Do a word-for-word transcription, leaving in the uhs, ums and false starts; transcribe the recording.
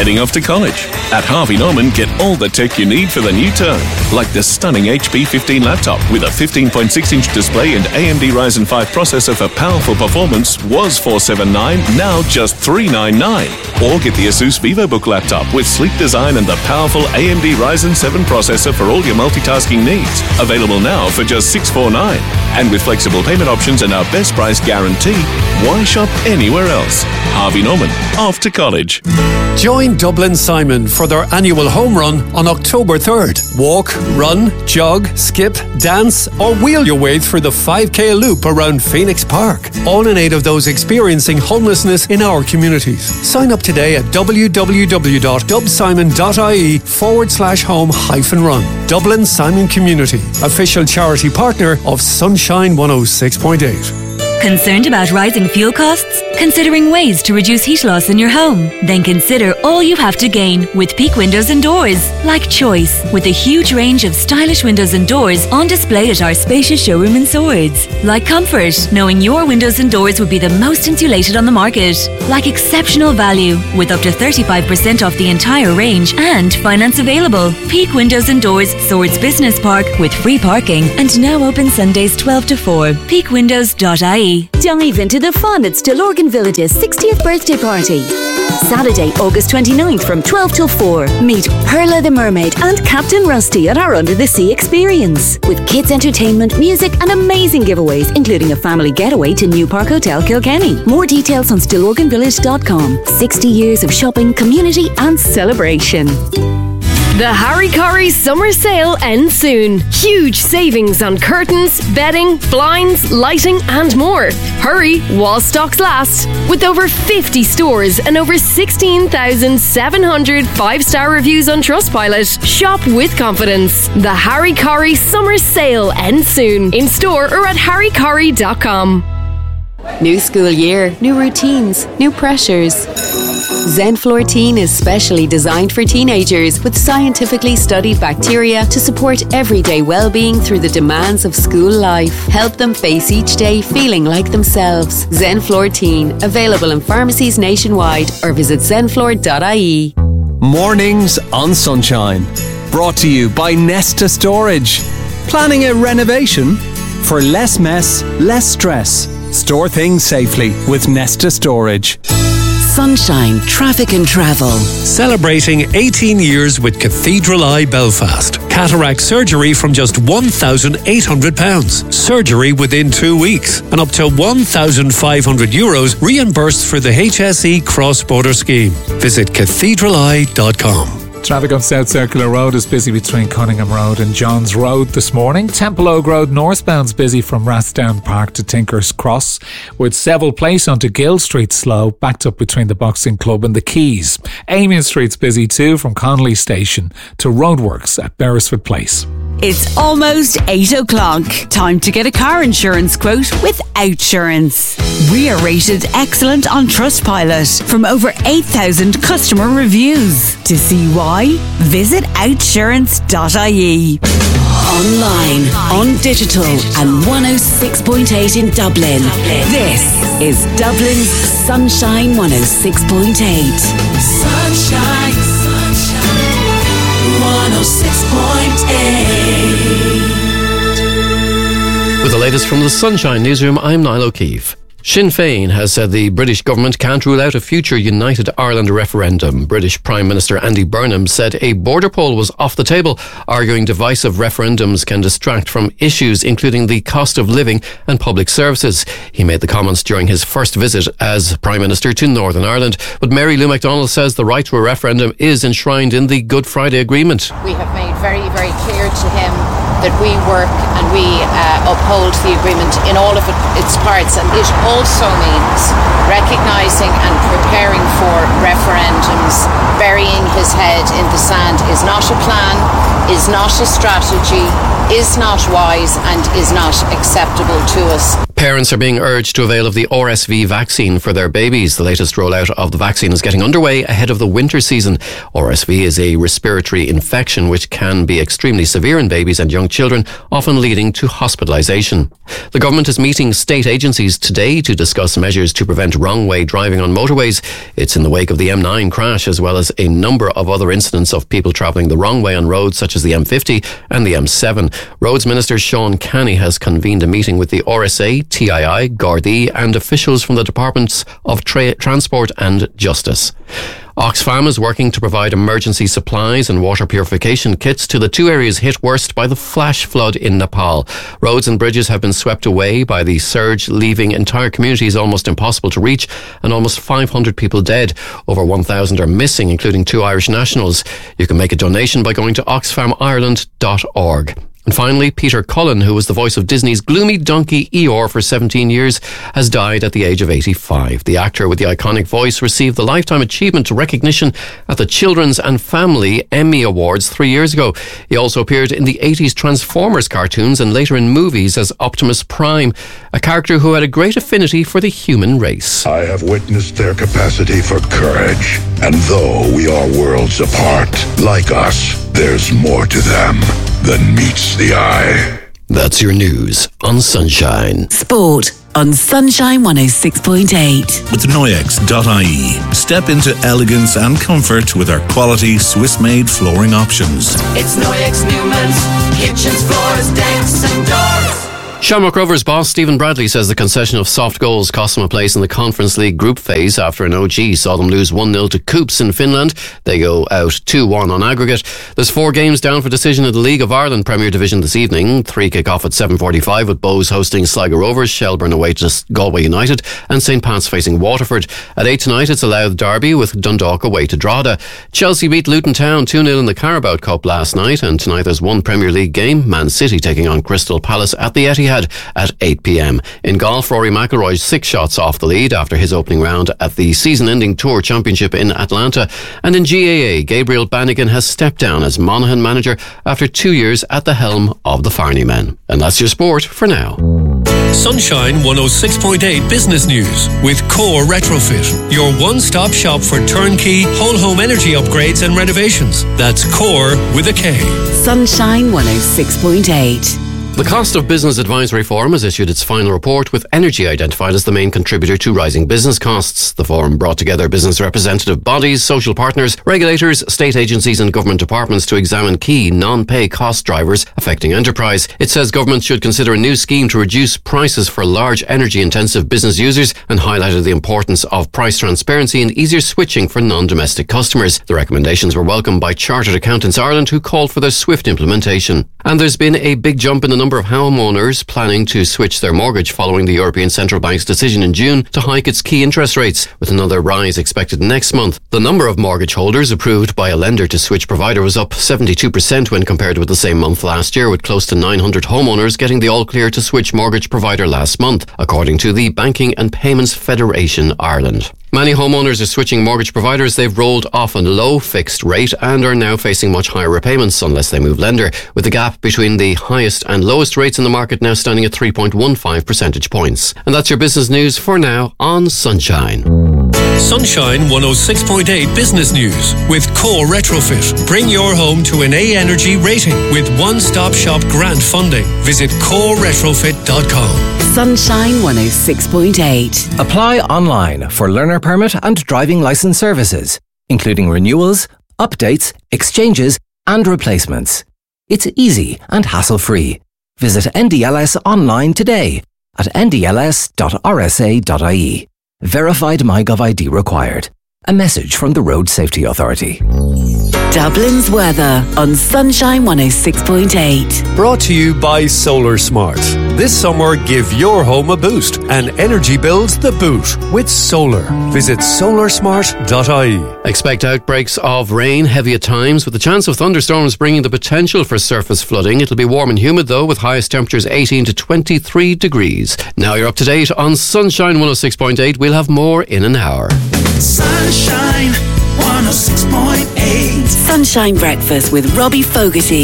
heading off to college? At Harvey Norman, get all the tech you need for the new term, like the stunning H P fifteen laptop with a fifteen point six inch display and A M D Ryzen five processor for powerful performance was four hundred seventy-nine dollars, now just three hundred ninety-nine dollars. Or get the Asus VivoBook laptop with sleek design and the powerful A M D Ryzen seven processor for all your multitasking needs. Available now for just six hundred forty-nine dollars. And with flexible payment options and our best price guarantee, why shop anywhere else? Harvey Norman, off to college. Join Dublin Simon for their annual home run on October third. Walk, run, jog, skip, dance, or wheel your way through the five K loop around Phoenix Park. All in aid of those experiencing homelessness in our communities. Sign up today at www.dubsimon.ie forward slash home hyphen run. Dublin Simon Community, official charity partner of Sunshine one oh six point eight. Concerned about rising fuel costs? Considering ways to reduce heat loss in your home? Then consider all you have to gain with Peak Windows and Doors. Like choice, with a huge range of stylish windows and doors on display at our spacious showroom in Swords. Like comfort, knowing your windows and doors would be the most insulated on the market. Like exceptional value, with up to thirty-five percent off the entire range and finance available. Peak Windows and Doors, Swords Business Park, with free parking and now open Sundays twelve to four. peak windows dot I E. Dive into the fun at Stillorgan Village's sixtieth birthday party. Saturday, August twenty-ninth from twelve till four. Meet Perla the Mermaid and Captain Rusty at our Under the Sea experience. With kids entertainment, music and amazing giveaways, including a family getaway to New Park Hotel Kilkenny. More details on stillorgan village dot com. sixty years of shopping, community and celebration. The Harry Corrie summer sale ends soon. Huge savings on curtains, bedding, blinds, lighting and more. Hurry while stocks last. With over fifty stores and over sixteen thousand seven hundred five-star reviews on Trustpilot, shop with confidence. The Harry Corrie summer sale ends soon. In store or at harry corrie dot com. New school year, new routines, new pressures. Zenflortine is specially designed for teenagers with scientifically studied bacteria to support everyday well-being through the demands of school life. Help them face each day feeling like themselves. Zenflortine, available in pharmacies nationwide or visit zenflor dot I E. Mornings on Sunshine. Brought to you by Nesta Storage. Planning a renovation? For less mess, less stress. Store things safely with Nesta Storage. Sunshine Traffic and Travel. Celebrating eighteen years with Cathedral Eye Belfast. Cataract surgery from just one thousand eight hundred pounds. Surgery within two weeks. And up to one thousand five hundred euros reimbursed for the H S E cross-border scheme. Visit cathedral eye dot com. Traffic on South Circular Road is busy between Cunningham Road and Johns Road this morning. Temple Oak Road northbound's busy from Rathdown Park to Tinker's Cross, with Seville Place onto Gill Street slow, backed up between the Boxing Club and the Keys. Amiens Street's busy too from Connolly Station to Roadworks at Beresford Place. It's almost eight o'clock. Time to get a car insurance quote with Outsurance. We are rated excellent on Trustpilot from over eight thousand customer reviews. To see why, visit outsurance dot I E. Online, on digital and one oh six point eight in Dublin. This is Dublin's Sunshine one oh six point eight. Sunshine, sunshine, one oh six point eight. With the latest from the Sunshine Newsroom, I'm Niall O'Keefe. Sinn Féin has said the British government can't rule out a future United Ireland referendum. British Prime Minister Andy Burnham said a border poll was off the table, arguing divisive referendums can distract from issues including the cost of living and public services. He made the comments during his first visit as Prime Minister to Northern Ireland. But Mary Lou McDonald says the right to a referendum is enshrined in the Good Friday Agreement. We have made very, very clear to him that we work and we uh, uphold the agreement in all of it, its parts, and it also means recognising and preparing for referendums. Burying his head in the sand is not a plan, is not a strategy, is not wise and is not acceptable to us. Parents are being urged to avail of the R S V vaccine for their babies. The latest rollout of the vaccine is getting underway ahead of the winter season. R S V is a respiratory infection which can be extremely severe in babies and young children, often leading to hospitalisation. The government is meeting state agencies today to discuss measures to prevent wrong-way driving on motorways. It's in the wake of the M nine crash, as well as a number of other incidents of people travelling the wrong way on roads such as the M fifty and the M seven. Roads Minister Sean Canny has convened a meeting with the R S A, T I I, Gardaí and officials from the Departments of Tra- Transport and Justice. Oxfam is working to provide emergency supplies and water purification kits to the two areas hit worst by the flash flood in Nepal. Roads and bridges have been swept away by the surge, leaving entire communities almost impossible to reach and almost five hundred people dead. Over one thousand are missing, including two Irish nationals. You can make a donation by going to oxfam ireland dot org. And finally, Peter Cullen, who was the voice of Disney's gloomy donkey Eeyore for seventeen years, has died at the age of eighty-five. The actor with the iconic voice received the Lifetime Achievement recognition at the Children's and Family Emmy Awards three years ago. He also appeared in the eighties Transformers cartoons and later in movies as Optimus Prime, a character who had a great affinity for the human race. I have witnessed their capacity for courage, and though we are worlds apart, like us, there's more to them than meets the eye. That's your news on Sunshine. Sport on Sunshine one oh six point eight. With Noyex dot I E, step into elegance and comfort with our quality Swiss-made flooring options. It's Noyex Newman's kitchens, floors, decks and doors. Shamrock Rovers boss Stephen Bradley says the concession of soft goals cost them a place in the Conference League group phase after an O G saw them lose one nil to Coops in Finland. They go out two one on aggregate. There's four games down for decision in the League of Ireland Premier Division this evening. Three kick off at seven forty-five with Bows hosting Sligo Rovers, Shelburne away to Galway United and St Pat's facing Waterford. At eight tonight it's a Louth derby with Dundalk away to Drogheda. Chelsea beat Luton Town two nil in the Carabao Cup last night, and tonight there's one Premier League game, Man City taking on Crystal Palace at the Etihad at eight p.m. In golf, Rory McIlroy's six shots off the lead after his opening round at the season-ending Tour Championship in Atlanta. And in G A A, Gabriel Bannigan has stepped down as Monaghan manager after two years at the helm of the Farney men. And that's your sport for now. Sunshine one oh six point eight Business News with Core Retrofit, your one-stop shop for turnkey whole home energy upgrades and renovations. That's Core with a K. Sunshine one oh six point eight. The Cost of Business Advisory Forum has issued its final report with energy identified as the main contributor to rising business costs. The forum brought together business representative bodies, social partners, regulators, state agencies and government departments to examine key non-pay cost drivers affecting enterprise. It says government should consider a new scheme to reduce prices for large energy-intensive business users and highlighted the importance of price transparency and easier switching for non-domestic customers. The recommendations were welcomed by Chartered Accountants Ireland, who called for their swift implementation. And there's been a big jump in the number of homeowners planning to switch their mortgage following the European Central Bank's decision in June to hike its key interest rates, with another rise expected next month. The number of mortgage holders approved by a lender to switch provider was up seventy-two percent when compared with the same month last year, with close to nine hundred homeowners getting the all-clear to switch mortgage provider last month, according to the Banking and Payments Federation Ireland. Many homeowners are switching mortgage providers they've rolled off a low fixed rate and are now facing much higher repayments unless they move lender, with the gap between the highest and lowest rates in the market now standing at three point one five percentage points. And that's your business news for now on Sunshine. Sunshine one oh six point eight Business News with Core Retrofit. Bring your home to an A Energy rating with one-stop shop grant funding. Visit core retrofit dot com. Sunshine one oh six point eight. Apply online for learner permit and driving licence services, including renewals, updates, exchanges and replacements. It's easy and hassle-free. Visit N D L S online today at n d l s dot r s a dot i e. Verified MyGov I D required. A message from the Road Safety Authority. Dublin's weather on Sunshine one oh six point eight. Brought to you by Solar Smart. This summer, give your home a boost and energy bills the boot with solar. Visit solar smart dot i e. Expect outbreaks of rain, heavy at times, with the chance of thunderstorms bringing the potential for surface flooding. It'll be warm and humid though, with highest temperatures eighteen to twenty-three degrees. Now you're up to date on Sunshine one oh six point eight. We'll have more in an hour. Sunshine one oh six point eight. Sunshine Breakfast with Robbie Fogarty.